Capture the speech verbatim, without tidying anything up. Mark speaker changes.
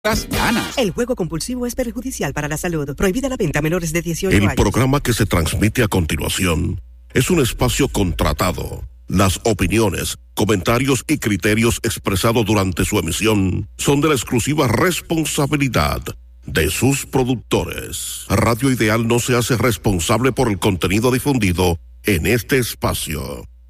Speaker 1: las ganas.
Speaker 2: El juego compulsivo es perjudicial para la salud. Prohibida la venta a menores de dieciocho
Speaker 3: El
Speaker 2: años.
Speaker 3: El programa que se transmite a continuación es un espacio contratado. Las opiniones, comentarios y criterios expresados durante su emisión son de la exclusiva responsabilidad de sus productores. Radio Ideal no se hace responsable por el contenido difundido en este espacio.